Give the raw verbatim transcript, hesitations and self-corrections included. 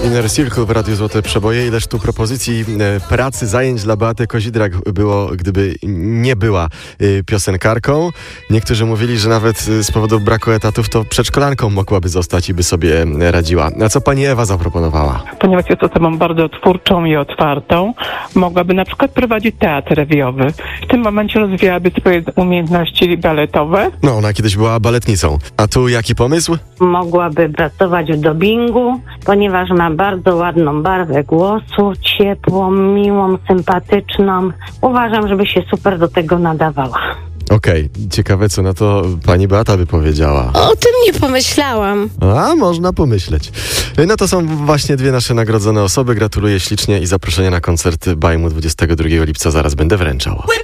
Inner Circle w Radiu Złote Przeboje. Ileż tu propozycji e, pracy, zajęć dla Beaty Kozidrak było, gdyby nie była e, piosenkarką. Niektórzy mówili, że nawet e, z powodu braku etatów to przedszkolanką mogłaby zostać i by sobie e, radziła. A co pani Ewa zaproponowała? Ponieważ jest osobą bardzo twórczą i otwartą, mogłaby na przykład prowadzić teatr rewiowy. W tym momencie rozwijałaby swoje umiejętności baletowe. No, ona kiedyś była baletnicą. A tu jaki pomysł? Mogłaby pracować w dubbingu, ponieważ ma bardzo ładną barwę głosu, ciepłą, miłą, sympatyczną. Uważam, żeby się super do tego nadawała. Okej, okay. Ciekawe, co na to pani Beata by powiedziała. O tym nie pomyślałam. A, można pomyśleć. No to są właśnie dwie nasze nagrodzone osoby. Gratuluję ślicznie i zaproszenie na koncert Bajmu dwudziestego drugiego lipca zaraz będę wręczał.